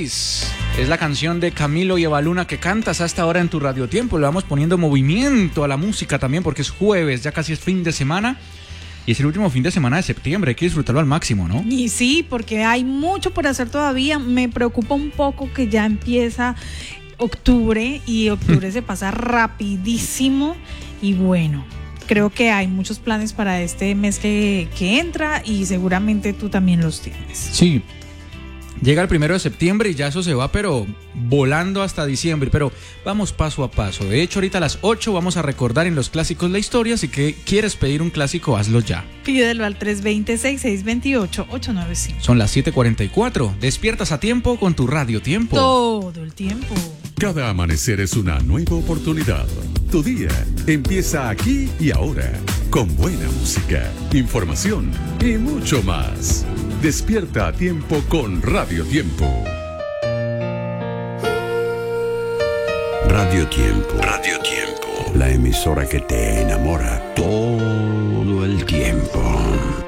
Oasis. Es la canción de Camilo y Evaluna que cantas hasta ahora en tu radiotiempo. Le vamos poniendo movimiento a la música también porque es jueves, ya casi es fin de semana. Y es el último fin de semana de septiembre, hay que disfrutarlo al máximo, ¿no? Y sí, porque hay mucho por hacer todavía. Me preocupa un poco que ya empieza octubre y octubre se pasa rapidísimo. Y bueno, creo que hay muchos planes para este mes que entra y seguramente tú también los tienes. Sí. Llega el 1 de septiembre y ya eso se va, pero volando hasta diciembre. Pero vamos paso a paso. De hecho, ahorita a las 8 vamos a recordar en los clásicos la historia. Así que quieres pedir un clásico, hazlo ya. Pídelo al 320-6628-895. Son las 7:44. Despiertas a tiempo con tu radio tiempo. Todo el tiempo. Cada amanecer es una nueva oportunidad. Tu día empieza aquí y ahora, con buena música, información y mucho más. Despierta a tiempo con Radio Tiempo. Radio Tiempo. Radio Tiempo. La emisora que te enamora todo el tiempo.